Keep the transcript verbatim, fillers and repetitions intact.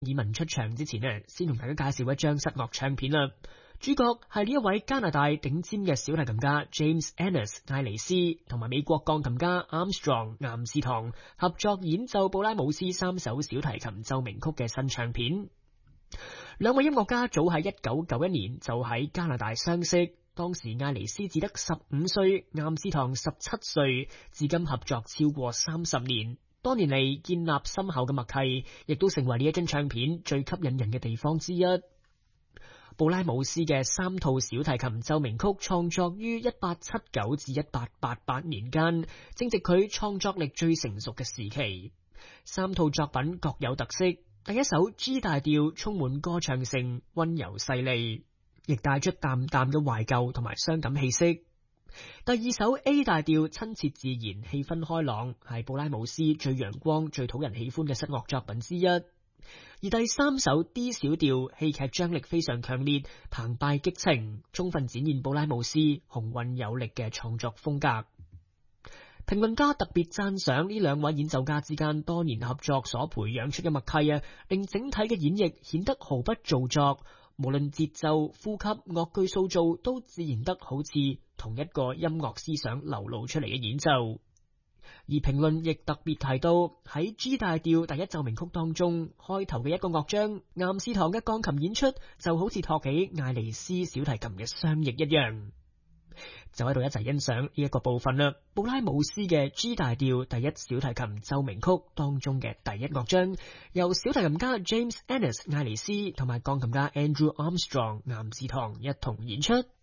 爾文出場之前呢，先同大家介紹一張室樂唱片啦。主角係呢一位加拿大頂尖嘅小提琴家 James Ennis 艾尼斯同埋美國鋼琴家 Armstrong 岩士堂合作演奏布拉姆斯三首小提琴奏鳴曲嘅新唱片。兩位音樂家早喺一九九一年就喺加拿大相識，當時艾尼斯只得十五歲，岩士堂十七歲，至今合作超過三十年。多年嚟建立深厚嘅默契，亦都成為呢一張唱片最吸引人嘅地方之一。布拉姆斯嘅三套小提琴奏鳴曲創作於一八七九至一八八八年間，正值佢創作力最成熟嘅時期。三套作品各有特色，第一首 G 大調充滿歌唱性，溫柔細膩，亦帶出淡淡嘅懷舊同埋傷感氣息。第二首 A 大調親切自然，氣氛開朗，係布拉姆斯最陽光、最討人喜歡嘅室樂作品之一。而第三首 D 小調戲劇張力非常強烈，澎湃激情，充分展現布拉姆斯雄渾有力嘅創作風格。評論家特別讚賞呢兩位演奏家之間多年合作所培養出嘅默契啊，令整體嘅演繹顯得毫不做作，無論節奏、呼吸、樂句塑造都自然得好似同一個音樂思想流露出嚟嘅演奏。而評論亦特別提到喺 G 大調第一奏鳴曲當中，開頭嘅一個樂章，岩士堂嘅鋼琴演出就好似托起艾尼斯小提琴嘅雙翼一樣。就喺度一齊欣賞呢一個部分啦，布拉姆斯嘅 G 大調第一小提琴奏鳴曲當中嘅第一樂章，由小提琴家 James Ennis 艾尼斯同埋鋼琴家 Andrew Armstrong 岩士堂一同演出。